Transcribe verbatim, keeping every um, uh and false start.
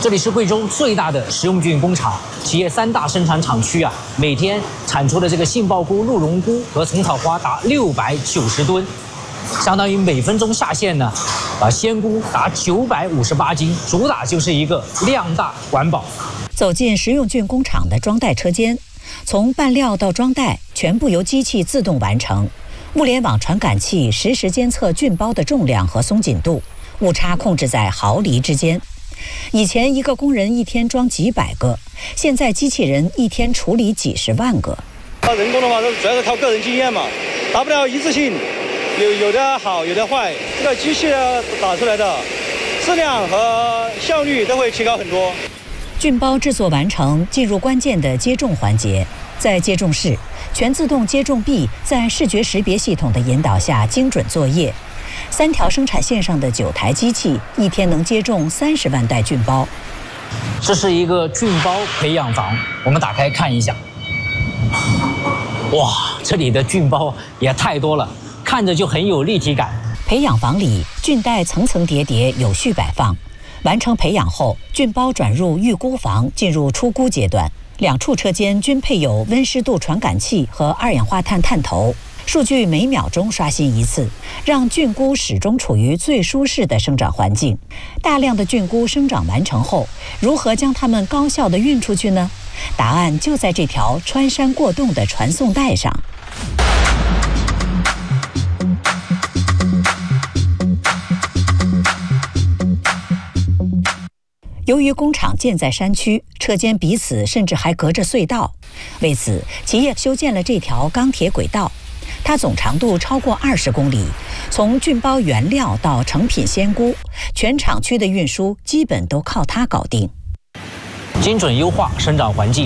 这里是贵州最大的食用菌工厂，企业三大生产厂区啊，每天产出的这个杏鲍菇、鹿茸菇和虫草花达六百九十吨，相当于每分钟下线呢，啊鲜菇达九百五十八斤，主打就是一个量大管饱。 走进食用菌工厂的装袋车间，从拌料到装袋，全部由机器自动完成。物联网传感器实时监测菌包的重量和松紧度，误差控制在毫厘之间。以前一个工人一天装几百个，现在机器人一天处理几十万个。 人工的话，主要是靠个人经验嘛，达不了一致性，有有的好，有的坏。这个机器打出来的质量和效率都会提高很多。 菌包制作完成，进入关键的接种环节。在接种室，全自动接种臂在视觉识别系统的引导下精准作业。三条生产线上的九台机器，一天能接种三十万袋菌包。 这是一个菌包培养房，我们打开看一下。哇，这里的菌包也太多了，看着就很有立体感。 培养房里，菌袋层层叠叠，有序摆放。完成培养后，菌包转入预估房，进入出菇阶段。两处车间均配有温湿度传感器和二氧化碳探头。数据每秒钟刷新一次，让菌菇始终处于最舒适的生长环境。大量的菌菇生长完成后，如何将它们高效地运出去呢？答案就在这条穿山过洞的传送带上。由于工厂建在山区，车间彼此甚至还隔着隧道，为此，企业修建了这条钢铁轨道。它总长度超过二十公里，从菌包原料到成品鲜菇，全厂区的运输基本都靠它搞定。 精准优化生长环境。